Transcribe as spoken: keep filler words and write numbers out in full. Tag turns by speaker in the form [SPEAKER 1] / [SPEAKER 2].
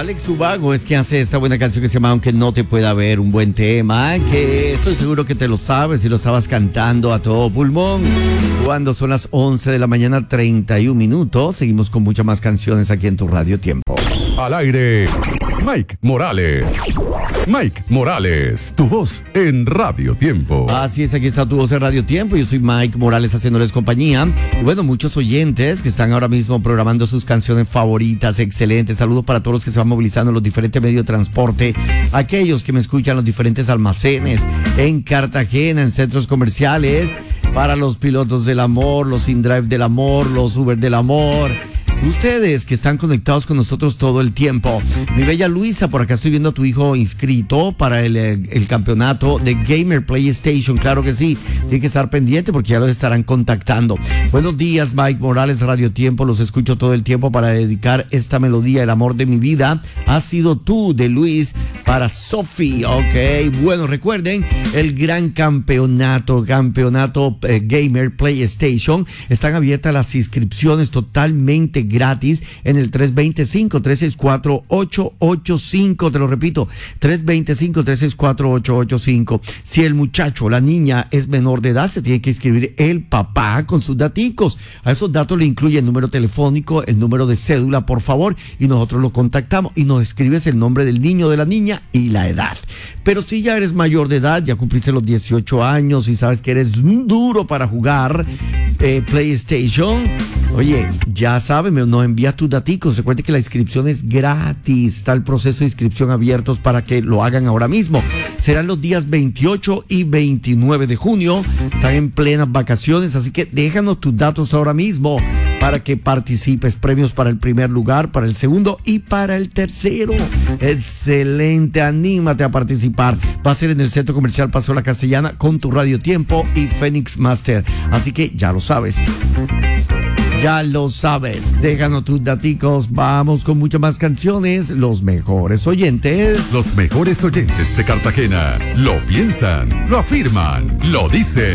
[SPEAKER 1] Alex Ubago es quien hace esta buena canción que se llama Aunque no te pueda ver, un buen tema que estoy seguro que te lo sabes y lo estabas cantando a todo pulmón. Cuando son las once de la mañana, treinta y un minutos, seguimos con muchas más canciones aquí en tu Radio Tiempo.
[SPEAKER 2] Al aire, Mike Morales. Mike Morales, tu voz en Radio Tiempo.
[SPEAKER 1] Así es, aquí está tu voz en Radio Tiempo. Yo soy Mike Morales haciéndoles compañía. Y bueno, muchos oyentes que están ahora mismo programando sus canciones favoritas, excelentes. Saludos para todos los que se van movilizando en los diferentes medios de transporte. Aquellos que me escuchan en los diferentes almacenes, en Cartagena, en centros comerciales. Para los pilotos del amor, los InDrive del amor, los Uber del amor. Ustedes que están conectados con nosotros todo el tiempo. Mi bella Luisa, por acá estoy viendo a tu hijo inscrito para el, el campeonato de Gamer PlayStation. Claro que sí, tiene que estar pendiente porque ya los estarán contactando. Buenos días, Mike Morales, Radio Tiempo. Los escucho todo el tiempo para dedicar esta melodía, El amor de mi vida. Has sido tú, de Luis, para Sophie. Ok, bueno, recuerden, el gran campeonato, campeonato eh, Gamer PlayStation. Están abiertas las inscripciones totalmente gratis en el tres dos cinco, tres seis cuatro, ocho ocho cinco. Te lo repito, tres dos cinco, tres seis cuatro, ocho ocho cinco. Si el muchacho o la niña es menor de edad, se tiene que inscribir el papá con sus daticos. A esos datos le incluye el número telefónico, el número de cédula, por favor, y nosotros lo contactamos y nos escribes el nombre del niño o de la niña y la edad. Pero si ya eres mayor de edad, ya cumpliste los dieciocho años y sabes que eres duro para jugar eh, PlayStation, oye, ya sabes, nos envías tus daticos. Recuerde que la inscripción es gratis. Está el proceso de inscripción abiertos para que lo hagan ahora mismo. Serán los días veintiocho y veintinueve de junio. Están en plenas vacaciones, así que déjanos tus datos ahora mismo para que participes. Premios para el primer lugar, para el segundo y para el tercero. Excelente, anímate a participar. Va a ser en el Centro Comercial Paso La Castellana con tu Radio Tiempo y Phoenix Master. Así que ya lo sabes. Ya lo sabes, déjanos tus daticos, vamos con muchas más canciones, los mejores oyentes.
[SPEAKER 2] Los mejores oyentes de Cartagena lo piensan, lo afirman, lo dicen.